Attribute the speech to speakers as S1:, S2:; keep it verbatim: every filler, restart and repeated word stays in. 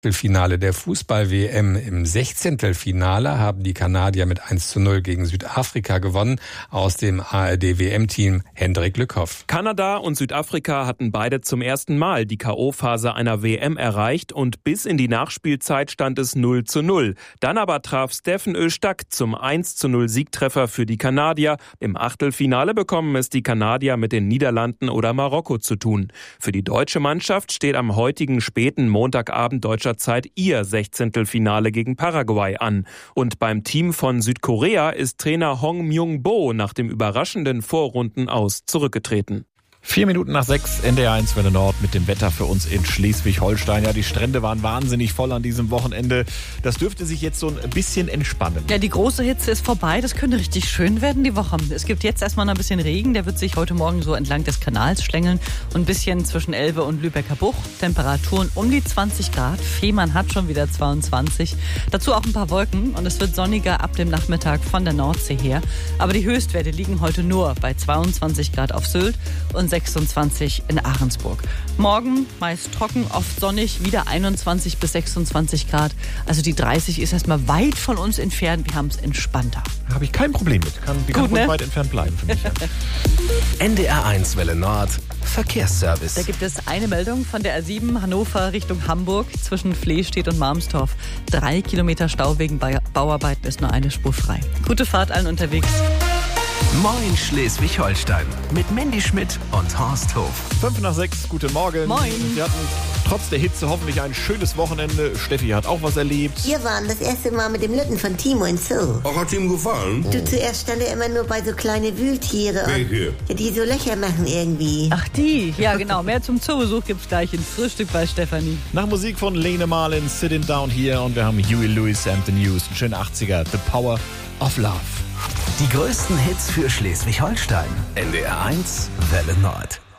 S1: Finale der Fußball-W M. Im Sechzehntelfinale haben die Kanadier mit eins zu null gegen Südafrika gewonnen. Aus dem A R D-W M-Team Hendrik Lückhoff.
S2: Kanada und Südafrika hatten beide zum ersten Mal die K O-Phase einer W M erreicht und bis in die Nachspielzeit stand es null zu null. Dann aber traf Steffen Öztag zum eins zu null Siegtreffer für die Kanadier. Im Achtelfinale bekommen es die Kanadier mit den Niederlanden oder Marokko zu tun. Für die deutsche Mannschaft steht am heutigen späten Montagabend deutscher Zeit ihr Sechzehntelfinale gegen Paraguay an. Und beim Team von Südkorea ist Trainer Hong Myung-bo nach dem überraschenden Vorrundenaus zurückgetreten.
S3: Vier Minuten nach sechs, N D R eins Welle Nord mit dem Wetter für uns in Schleswig-Holstein. Ja, die Strände waren wahnsinnig voll an diesem Wochenende. Das dürfte sich jetzt so ein bisschen entspannen.
S4: Ja, die große Hitze ist vorbei. Das könnte richtig schön werden die Woche. Es gibt jetzt erstmal noch ein bisschen Regen. Der wird sich heute Morgen so entlang des Kanals schlängeln. Und ein bisschen zwischen Elbe und Lübecker Bucht. Temperaturen um die zwanzig Grad. Fehmarn hat schon wieder zweiundzwanzig. Dazu auch ein paar Wolken. Und es wird sonniger ab dem Nachmittag von der Nordsee her. Aber die Höchstwerte liegen heute nur bei zweiundzwanzig Grad auf Sylt und sechsundzwanzig in Ahrensburg. Morgen meist trocken, oft sonnig, wieder einundzwanzig bis sechsundzwanzig Grad. Also die dreißig ist erstmal weit von uns entfernt. Wir haben es entspannter.
S3: Habe ich kein Problem mit. Kann, die
S4: Gut,
S3: kann
S4: ne?
S3: weit entfernt bleiben für mich. Ja.
S5: N D R eins Welle Nord Verkehrsservice.
S4: Da gibt es eine Meldung von der A sieben Hannover Richtung Hamburg zwischen Flehstedt und Malmstorf. Drei Kilometer Stau wegen Bauarbeiten, ist nur eine Spur frei. Gute Fahrt allen unterwegs.
S5: Moin Schleswig-Holstein mit Mandy Schmidt und Horst Hof.
S3: Fünf nach sechs, guten Morgen.
S4: Moin.
S3: Wir hatten trotz der Hitze hoffentlich ein schönes Wochenende. Steffi hat auch was erlebt.
S6: Wir waren das erste Mal mit dem Lütten von Timo in Zoo.
S7: Auch hat ihm gefallen?
S6: Du, zuerst stand er immer nur bei so kleine Wühltiere.
S7: Welche?
S6: Ja, die so Löcher machen irgendwie.
S4: Ach die, ja genau. Mehr zum Zoobesuch gibt's gleich ins Frühstück bei Stefanie.
S3: Nach Musik von Lene Marlin, Sitting Down Here, und wir haben Huey Lewis and the News. Ein schöner achtziger, The Power of Love.
S5: Die größten Hits für Schleswig-Holstein. N D R eins Welle Nord.